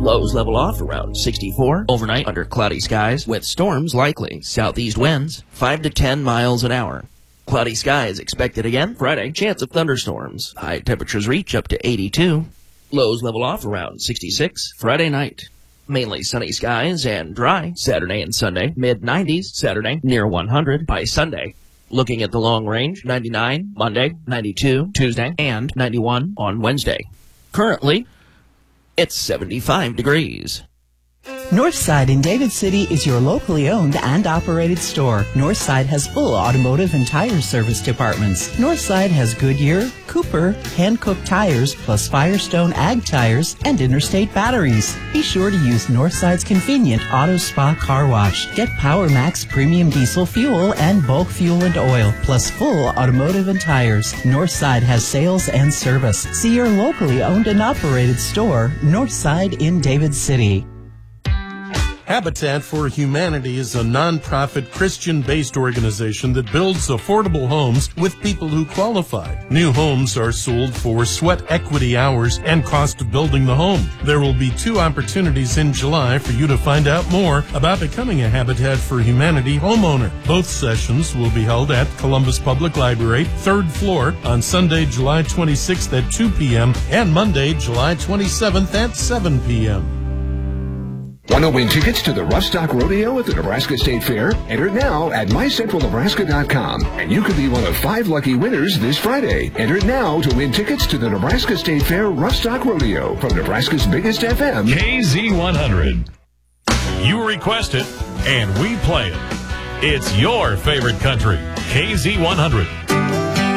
Lows level off around 64. Overnight under cloudy skies with storms likely. Southeast winds 5 to 10 miles an hour. Cloudy skies expected again Friday. Chance of thunderstorms. High temperatures reach up to 82. Lows level off around 66 Friday night. Mainly sunny skies and dry Saturday and Sunday. Mid-90s Saturday, near 100 by Sunday. Looking at the long range, 99 Monday, 92 Tuesday, and 91 on Wednesday. Currently, it's 75 degrees. Northside in David City is your locally owned and operated store. Northside has full automotive and tire service departments. Northside has Goodyear, Cooper, hand-cooked tires, plus Firestone Ag tires, and Interstate batteries. Be sure to use Northside's convenient Auto Spa car wash. Get Power Max premium diesel fuel and bulk fuel and oil, plus full automotive and tires. Northside has sales and service. See your locally owned and operated store, Northside in David City. Habitat for Humanity is a nonprofit Christian-based organization that builds affordable homes with people who qualify. New homes are sold for sweat equity hours and cost of building the home. There will be 2 opportunities in July for you to find out more about becoming a Habitat for Humanity homeowner. Both sessions will be held at Columbus Public Library, 3rd floor, on Sunday, July 26th at 2 p.m. and Monday, July 27th at 7 p.m. Want to win tickets to the Rough Stock Rodeo at the Nebraska State Fair? Enter now at mycentralnebraska.com, and you could be one of 5 lucky winners this Friday. Enter now to win tickets to the Nebraska State Fair Rough Stock Rodeo from Nebraska's biggest FM, KZ100. You request it, and we play it. It's your favorite country, KZ100.